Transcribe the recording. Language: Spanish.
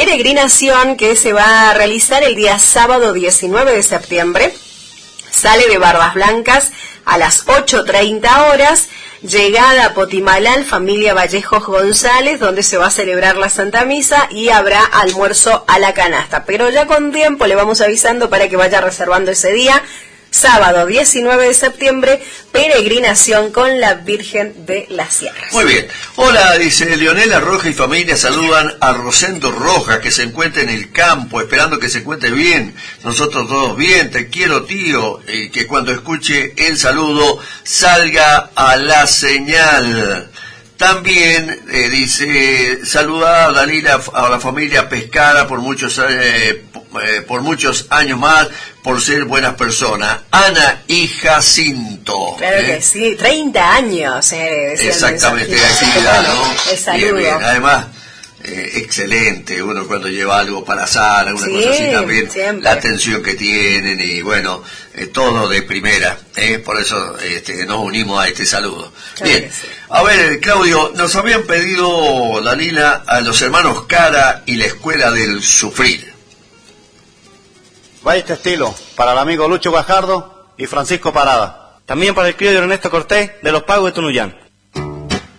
peregrinación que se va a realizar el día sábado 19 de septiembre. Sale de Bardas Blancas a las 8:30 horas. Llegada a Potimalal, familia Vallejos González, donde se va a celebrar la Santa Misa y habrá almuerzo a la canasta. Pero ya con tiempo le vamos avisando para que vaya reservando ese día. Sábado 19 de septiembre, peregrinación con la Virgen de las Sierras. Muy bien. Hola, dice Leonela Roja y familia, saludan a Rosendo Roja, que se encuentra en el campo, esperando que se encuentre bien. Nosotros todos bien, te quiero, tío, y que cuando escuche el saludo salga a la señal. También dice, saluda a Dalila, a la familia Pescara por muchos años más, por ser buenas personas. Ana y Jacinto. Claro que sí, 30 años. Exactamente, actividad, ¿no? El saludo. Bien, bien. Además, excelente, uno cuando lleva algo para Sara, una cosa así también, siempre. La atención que tienen y bueno, todo de primera, por eso nos unimos a este saludo. Claro. Bien, sí. A ver, Claudio, nos habían pedido, Dalila, a los hermanos Cara y la Escuela del Sufrir. Va este estilo, para el amigo Lucho Guajardo y Francisco Parada. También para el criollo Ernesto Cortés, de los Pagos de Tunuyán.